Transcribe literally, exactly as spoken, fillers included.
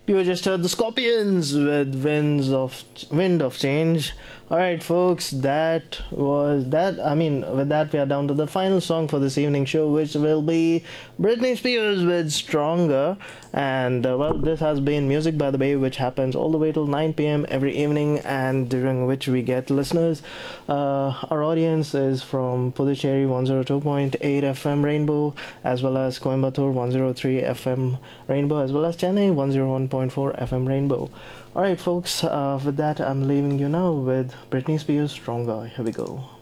You just heard the Scorpions with Winds of Wind of Change. All right, folks, that was that. I mean, with that, we are down to the final song for this evening show, which will be Britney Spears with Stronger. And uh, well, this has been Music by the Bay, which happens all the way till nine p m every evening, and during which we get listeners. Uh, our audience is from Puducherry one oh two point eight F M Rainbow, as well as Coimbatore one oh three F M Rainbow, as well as Chennai one oh one point four F M Rainbow. Alright, folks, uh, with that, I'm leaving you now with Britney Spears Stronger. Here we go.